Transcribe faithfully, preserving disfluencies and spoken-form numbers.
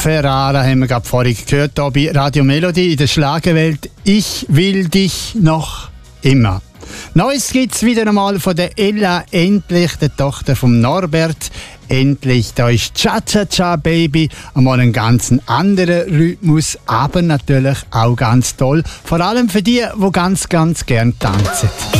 Ferrara haben wir gerade vorhin gehört, hier bei Radio Melody in der Schlagerwelt. Ich will dich noch immer. Neues gibt es wieder einmal von der Ella Endlich, der Tochter von Norbert Endlich. Da ist Cha-Cha-Cha Baby, einmal einen ganz anderen Rhythmus, aber natürlich auch ganz toll. Vor allem für die, die ganz, ganz gern tanzen.